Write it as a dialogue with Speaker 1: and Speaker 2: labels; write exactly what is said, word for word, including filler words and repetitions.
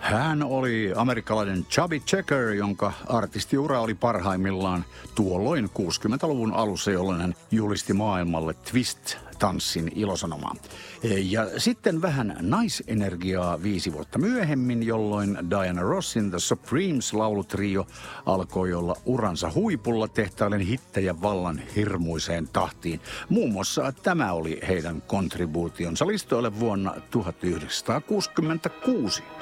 Speaker 1: Hän oli amerikkalainen Chubby Checker, jonka artistiura oli parhaimmillaan tuolloin kuusikymmentäluvun alussa, jolloin hän julisti maailmalle twist-tanssin ilosanomaa. Ja sitten vähän naisenergiaa viisi vuotta myöhemmin, jolloin Diana Rossin The Supremes-laulutrio alkoi olla uransa huipulla tehtaillen hittejä vallan hirmuiseen tahtiin. Muun muassa tämä oli heidän kontribuutionsa listoille vuonna tuhatyhdeksänsataakuusikymmentäkuusi.